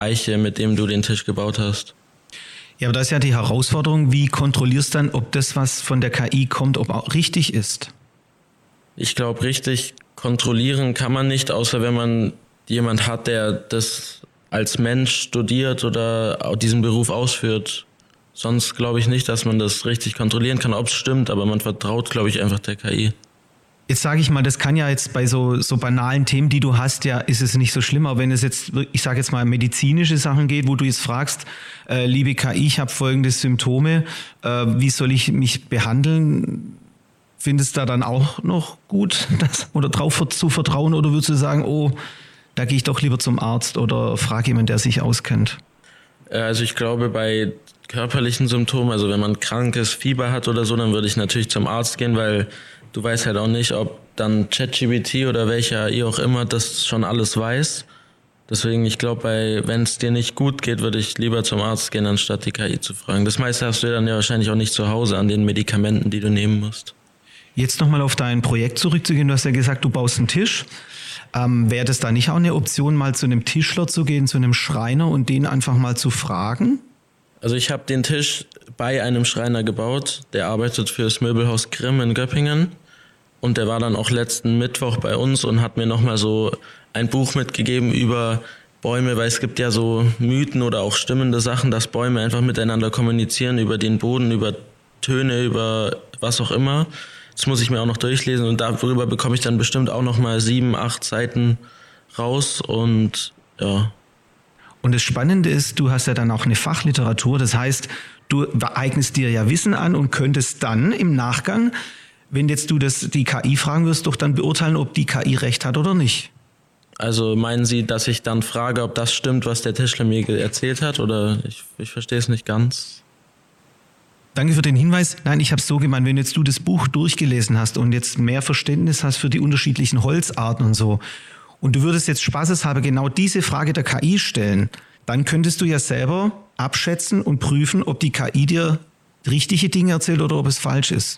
Eiche, mit dem du den Tisch gebaut hast. Ja, aber da ist ja die Herausforderung, wie kontrollierst du dann, ob das, was von der KI kommt, ob auch richtig ist? Ich glaube, richtig kontrollieren kann man nicht, außer wenn man jemand hat, der das als Mensch studiert oder diesen Beruf ausführt. Sonst glaube ich nicht, dass man das richtig kontrollieren kann, ob es stimmt, aber man vertraut, glaube ich, einfach der KI. Jetzt sage ich mal, das kann ja jetzt bei so banalen Themen, die du hast, ja, ist es nicht so schlimm. Aber wenn es jetzt, ich sage jetzt mal, medizinische Sachen geht, wo du jetzt fragst, liebe KI, ich habe folgende Symptome, wie soll ich mich behandeln? Findest du da dann auch noch gut, oder drauf zu vertrauen? Oder würdest du sagen, oh, da gehe ich doch lieber zum Arzt oder frage jemanden, der sich auskennt? Also ich glaube, bei körperlichen Symptomen, also wenn man krankes Fieber hat oder so, dann würde ich natürlich zum Arzt gehen, weil du weißt halt auch nicht, ob dann ChatGPT oder welcher AI auch immer das schon alles weiß. Deswegen, ich glaube, wenn es dir nicht gut geht, würde ich lieber zum Arzt gehen, anstatt die KI zu fragen. Das meiste hast du dann ja wahrscheinlich auch nicht zu Hause an den Medikamenten, die du nehmen musst. Jetzt nochmal auf dein Projekt zurückzugehen. Du hast ja gesagt, du baust einen Tisch. Wäre das da nicht auch eine Option, mal zu einem Tischler zu gehen, zu einem Schreiner und den einfach mal zu fragen? Also ich habe den Tisch bei einem Schreiner gebaut, der arbeitet für das Möbelhaus Grimm in Göppingen. Und der war dann auch letzten Mittwoch bei uns und hat mir nochmal so ein Buch mitgegeben über Bäume, weil es gibt ja so Mythen oder auch stimmende Sachen, dass Bäume einfach miteinander kommunizieren, über den Boden, über Töne, über was auch immer. Das muss ich mir auch noch durchlesen und darüber bekomme ich dann bestimmt auch nochmal 7, 8 Seiten raus und ja. Und das Spannende ist, du hast ja dann auch eine Fachliteratur, das heißt, du eignest dir ja Wissen an und könntest dann im Nachgang, wenn jetzt du die KI fragen wirst, doch dann beurteilen, ob die KI recht hat oder nicht. Also meinen Sie, dass ich dann frage, ob das stimmt, was der Tischler mir erzählt hat? Oder ich verstehe es nicht ganz. Danke für den Hinweis. Nein, ich habe es so gemeint, wenn jetzt du das Buch durchgelesen hast und jetzt mehr Verständnis hast für die unterschiedlichen Holzarten und so, und du würdest jetzt spaßeshalber genau diese Frage der KI stellen, dann könntest du ja selber abschätzen und prüfen, ob die KI dir richtige Dinge erzählt oder ob es falsch ist.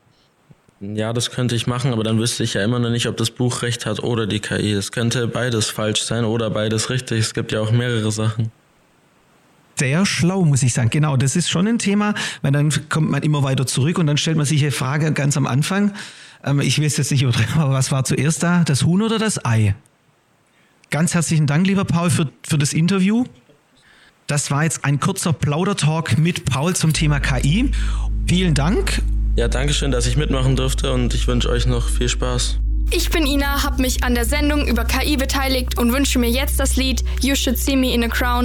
Ja, das könnte ich machen, aber dann wüsste ich ja immer noch nicht, ob das Buch recht hat oder die KI. Es könnte beides falsch sein oder beides richtig. Es gibt ja auch mehrere Sachen. Sehr schlau, muss ich sagen. Genau, das ist schon ein Thema, weil dann kommt man immer weiter zurück und dann stellt man sich eine Frage ganz am Anfang. Ich weiß jetzt nicht übertreiben, aber was war zuerst da? Das Huhn oder das Ei? Ganz herzlichen Dank, lieber Paul, für das Interview. Das war jetzt ein kurzer Plaudertalk mit Paul zum Thema KI. Vielen Dank. Ja, danke schön, dass ich mitmachen durfte und ich wünsche euch noch viel Spaß. Ich bin Ina, habe mich an der Sendung über KI beteiligt und wünsche mir jetzt das Lied You Should See Me in a Crown